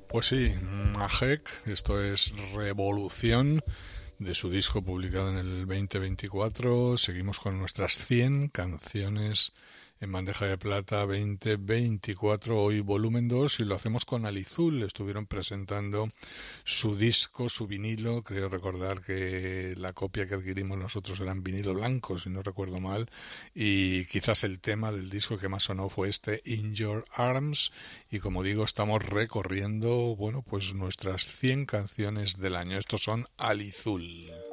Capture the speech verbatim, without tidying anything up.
Pues sí, Majek, esto es Revolución, de su disco publicado en el veinte veinticuatro. Seguimos con nuestras cien canciones en bandeja de plata veinte veinticuatro, hoy volumen dos, y lo hacemos con Alizul. Estuvieron presentando su disco, su vinilo. Creo recordar que la copia que adquirimos nosotros era en vinilo blanco, si no recuerdo mal, y quizás el tema del disco que más sonó fue este, In Your Arms, y como digo, estamos recorriendo, bueno, pues nuestras cien canciones del año. Estos son Alizul.